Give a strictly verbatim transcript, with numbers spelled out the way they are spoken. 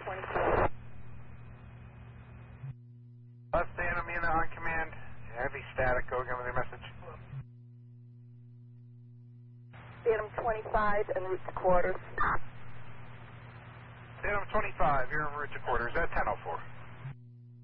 twenty-four. Uh, Phantom unit on command. Heavy static. Go again with your message. Phantom twenty-five en route to quarters. Phantom twenty-five, you're en route to quarters at ten oh four.